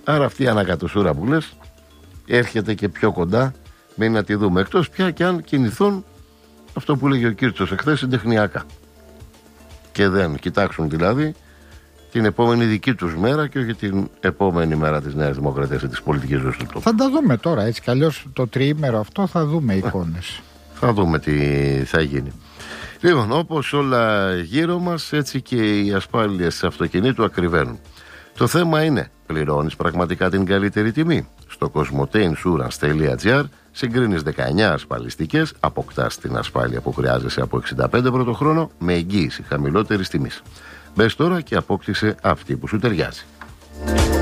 Άρα αυτή η ανακατοσούρα που λες έρχεται και πιο κοντά. Μένει να τη δούμε. Εκτός πια και αν κινηθούν αυτό που λέγει ο Κίρτσος εχθές συντεχνιακά. Και δεν κοιτάξουν δηλαδή την επόμενη δική τους μέρα και όχι την επόμενη μέρα της Νέας Δημοκρατίας ή της πολιτικής ζωής του τόπου. Θα τα δούμε τώρα, έτσι κι αλλιώς το τριήμερο αυτό θα δούμε εικόνες. Θα δούμε τι θα γίνει. Λοιπόν, όπως όλα γύρω μας, έτσι και οι ασφάλειες αυτοκινήτου ακριβένουν. Το θέμα είναι, πληρώνεις πραγματικά την καλύτερη τιμή? Στο cosmoteinsurance.gr συγκρίνεις 19 ασφαλιστικές, αποκτάς την ασφάλεια που χρειάζεσαι από 65 πρώτο χρόνο με εγγύηση χαμηλότερης τιμής. Μπες τώρα και απόκτησε αυτή που σου ταιριάζει.